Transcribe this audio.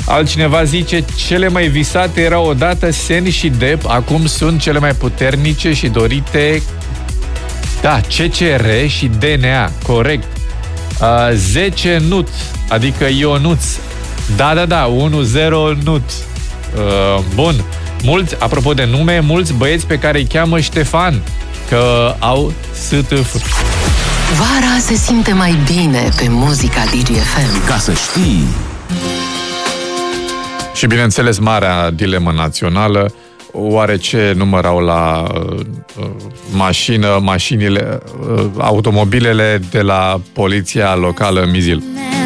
Altcineva zice, cele mai visate erau odată Sen și Depp, acum sunt cele mai puternice și dorite. Da, CCR și DNA, corect. 10 nut, adică Ionuț. Da, 1-0 nut. Bun. Mulți, apropo de nume, mulți băieți pe care îi cheamă Ștefan, că au STF. Vara se simte mai bine pe muzica DGFM. Ca să știi. Și bineînțeles, marea dilemă națională, oare ce număr au la mașinile, automobilele de la poliția locală Mizil?